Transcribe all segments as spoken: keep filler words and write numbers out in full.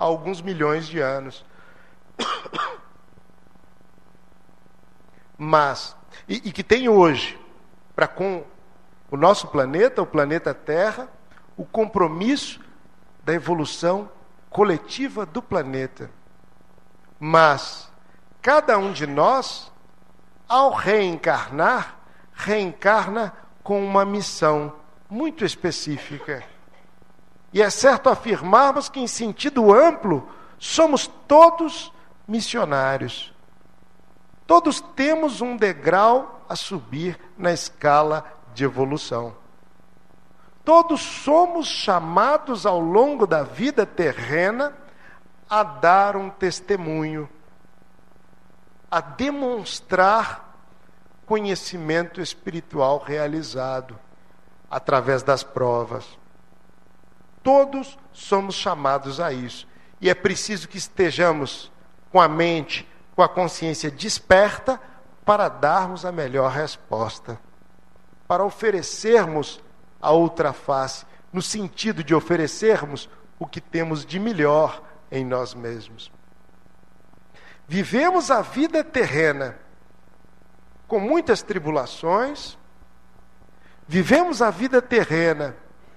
há alguns milhões de anos. Mas, e, e que tem hoje, para com o nosso planeta, o planeta Terra, o compromisso da evolução coletiva do planeta. Mas cada um de nós, ao reencarnar, reencarna com uma missão muito específica. E é certo afirmarmos que, em sentido amplo, somos todos missionários. Todos temos um degrau a subir na escala de evolução. Todos somos chamados ao longo da vida terrena a dar um testemunho, a demonstrar conhecimento espiritual realizado através das provas. Todos somos chamados a isso. E é preciso que estejamos com a mente, com a consciência desperta para darmos a melhor resposta, para oferecermos a outra face, no sentido de oferecermos o que temos de melhor em nós mesmos. Vivemos a vida terrena com muitas tribulações, vivemos a vida terrena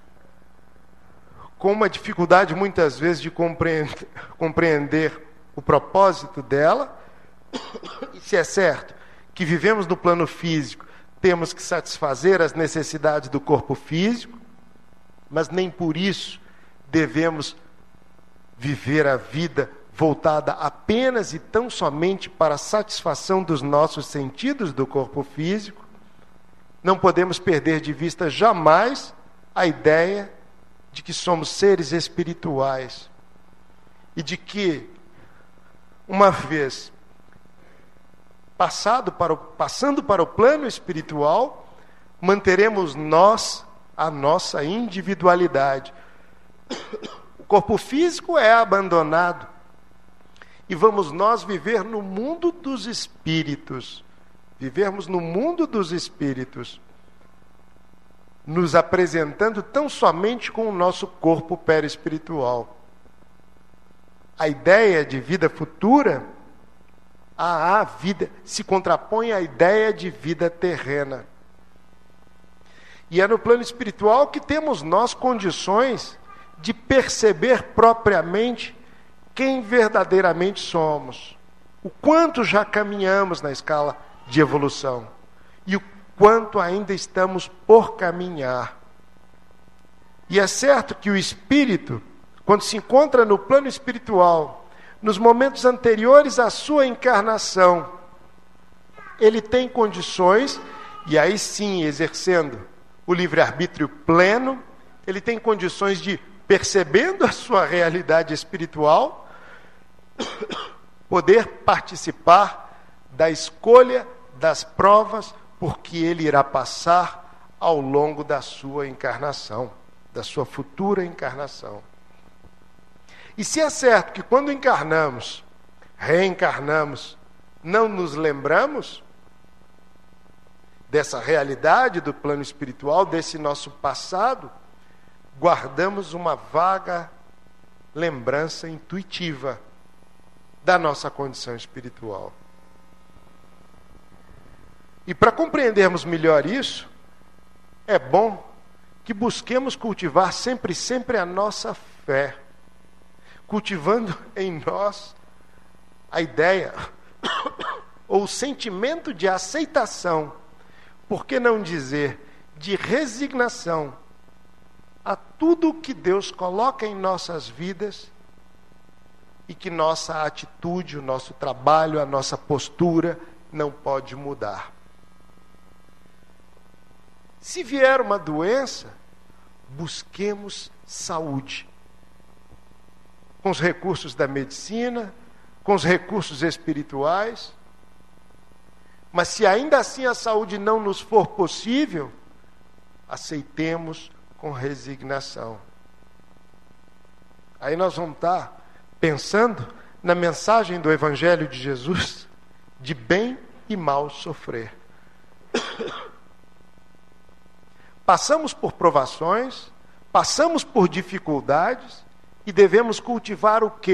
com uma dificuldade muitas vezes de compreender, compreender o propósito dela. E se é certo que vivemos no plano físico, temos que satisfazer as necessidades do corpo físico, mas nem por isso devemos viver a vida voltada apenas e tão somente para a satisfação dos nossos sentidos do corpo físico. Não podemos perder de vista jamais a ideia de que somos seres espirituais e de que, uma vez passado para o, passando para o plano espiritual, manteremos nós a nossa individualidade. O corpo físico é abandonado e vamos nós viver no mundo dos espíritos. Vivermos no mundo dos espíritos, nos apresentando tão somente com o nosso corpo perispiritual. A ideia de vida futura, a, a vida, se contrapõe à ideia de vida terrena. E é no plano espiritual que temos nós condições de perceber propriamente quem verdadeiramente somos, o quanto já caminhamos na escala de evolução e o quanto ainda estamos por caminhar. E é certo que o espírito, quando se encontra no plano espiritual, nos momentos anteriores à sua encarnação, ele tem condições, e aí sim, exercendo o livre-arbítrio pleno, ele tem condições de, percebendo a sua realidade espiritual, poder participar da escolha das provas por que ele irá passar ao longo da sua encarnação, da sua futura encarnação. E se é certo que quando encarnamos, reencarnamos, não nos lembramos dessa realidade do plano espiritual, desse nosso passado, guardamos uma vaga lembrança intuitiva da nossa condição espiritual. E para compreendermos melhor isso, é bom que busquemos cultivar sempre, sempre a nossa fé, cultivando em nós a ideia ou o sentimento de aceitação, por que não dizer de resignação a tudo o que Deus coloca em nossas vidas e que nossa atitude, o nosso trabalho, a nossa postura não pode mudar. Se vier uma doença, busquemos saúde. Com os recursos da medicina, com os recursos espirituais. Mas se ainda assim a saúde não nos for possível, aceitemos com resignação. Aí nós vamos estar pensando na mensagem do Evangelho de Jesus, de bem e mal sofrer. Passamos por provações, passamos por dificuldades e devemos cultivar o quê?